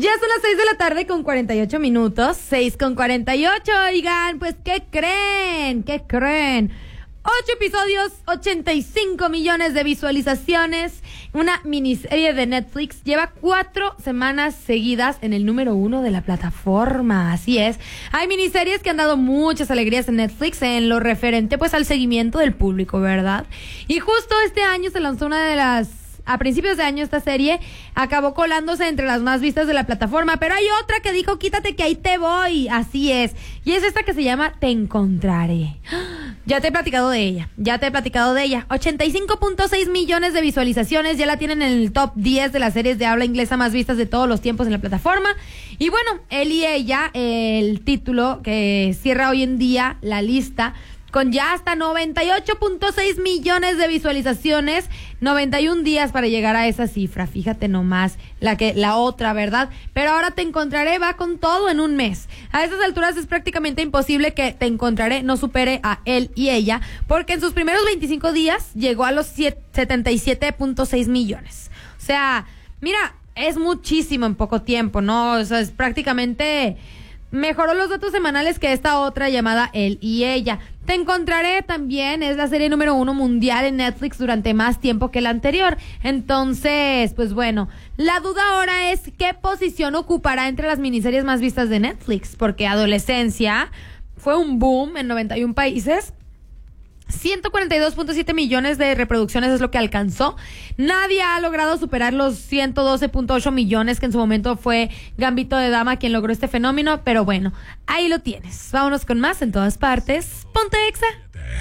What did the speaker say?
Ya son las 6 de la tarde con 48 minutos, 6:48. Oigan, pues, ¿qué creen? 8 episodios, 85 millones de visualizaciones. Una miniserie de Netflix lleva 4 semanas seguidas en el número 1 de la plataforma. Así es. Hay miniseries que han dado muchas alegrías en Netflix en lo referente pues al seguimiento del público, ¿verdad? Y justo este año se lanzó a principios de año esta serie acabó colándose entre las más vistas de la plataforma, pero hay otra que dijo, quítate que ahí te voy, así es, y es esta que se llama Te Encontraré. Ya te he platicado de ella, 85.6 millones de visualizaciones, ya la tienen en el top 10 de las series de habla inglesa más vistas de todos los tiempos en la plataforma, y bueno, Él y Ella, el título que cierra hoy en día la lista, con ya hasta 98.6 millones de visualizaciones, 91 días para llegar a esa cifra. Fíjate nomás, la otra, ¿verdad? Pero ahora Te Encontraré va con todo en un mes. A esas alturas es prácticamente imposible que Te Encontraré no supere a Él y Ella, porque en sus primeros 25 días llegó a los 77.6 millones. O sea, mira, es muchísimo en poco tiempo, ¿no? O sea, es prácticamente... Mejoró los datos semanales que esta otra llamada Él y Ella. Te Encontraré también es la serie número 1 mundial en Netflix durante más tiempo que la anterior. Entonces, pues bueno, la duda ahora es qué posición ocupará entre las miniseries más vistas de Netflix, porque Adolescencia fue un boom en 91 países. 142.7 millones de reproducciones es lo que alcanzó. Nadie ha logrado superar los 112.8 millones que en su momento fue Gambito de Dama quien logró este fenómeno, pero bueno, ahí lo tienes. Vámonos con más en todas partes. Ponte Exa.